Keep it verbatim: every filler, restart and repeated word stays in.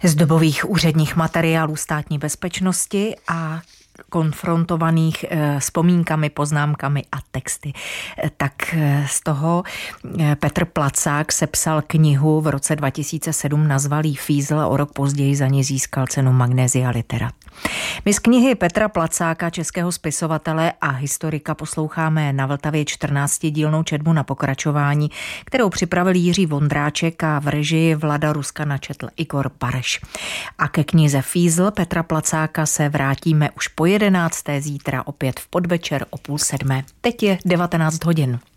Z dobových úředních materiálů státní bezpečnosti a konfrontovaných vzpomínkami, poznámkami a texty. Tak z toho Petr Placák sepsal knihu v roce dva tisíce sedm, nazval jí Fízl a o rok později za ní získal cenu Magnesia Litera. My z knihy Petra Placáka, českého spisovatele a historika, posloucháme na Vltavě čtrnáctidílnou četbu na pokračování, kterou připravil Jiří Vondráček a v režii Vlada Ruska načetl Igor Bareš. A ke knize Fízl Petra Placáka se vrátíme už po jedenácté zítra opět v podvečer o půl sedmé. Teď je devatenáct hodin.